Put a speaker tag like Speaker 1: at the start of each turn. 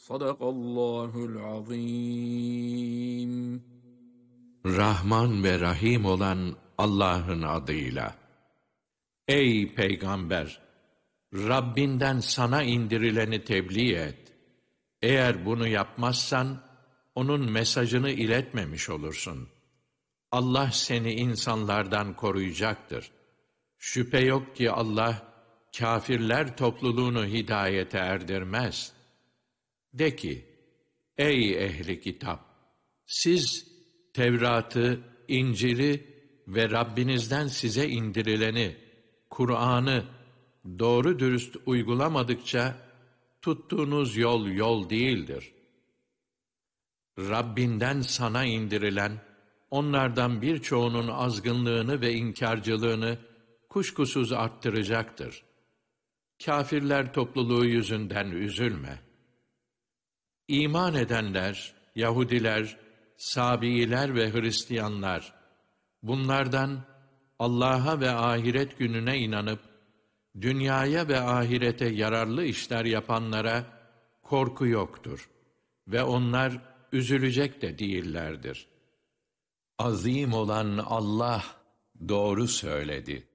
Speaker 1: Sadakallahul azim.
Speaker 2: Rahman ve Rahim olan Allah'ın adıyla. Ey Peygamber! Rabbinden sana indirileni tebliğ et. Eğer bunu yapmazsan, onun mesajını iletmemiş olursun. Allah seni insanlardan koruyacaktır. Şüphe yok ki Allah, kâfirler topluluğunu hidayete erdirmez. De ki, ey ehli kitap! Siz Tevrat'ı, İncil'i ve Rabbinizden size indirileni, Kur'an'ı doğru dürüst uygulamadıkça, tuttuğunuz yol yol değildir. Rabbinden sana indirilen, onlardan birçoğunun azgınlığını ve inkârcılığını kuşkusuz arttıracaktır. Kâfirler topluluğu yüzünden üzülme. İman edenler, Yahudiler, Sabiiler ve Hristiyanlar, bunlardan Allah'a ve ahiret gününe inanıp, dünyaya ve ahirete yararlı işler yapanlara korku yoktur ve onlar üzülecek de değillerdir. Azim olan Allah doğru söyledi.